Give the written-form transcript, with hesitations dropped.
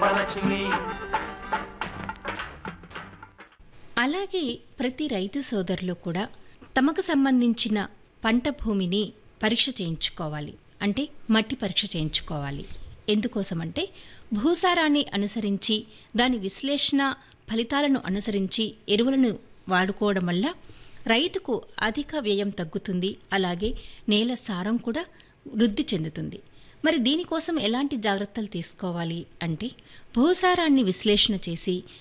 వరలక్ష్మి. అలాగే ప్రతి రైతు సోదరులు కూడా తమకు సంబంధించిన పంట భూమిని పరీక్ష చేయించుకోవాలి. అంటే మట్టి పరీక్ష చేయించుకోవాలి. ఎందుకోసమంటే భూసారాన్ని అనుసరించి దాని విశ్లేషణ ఫలితాలను అనుసరించి ఎరువులను వాడుకోవడం వల్ల రైతుకు అధిక వ్యయం తగ్గుతుంది. అలాగే నేల సారం కూడా వృద్ధి చెందుతుంది. మరి దీనికోసం ఎలాంటి జాగ్రత్తలు తీసుకోవాలి అంటే భూసారాన్ని విశ్లేషణ చేసి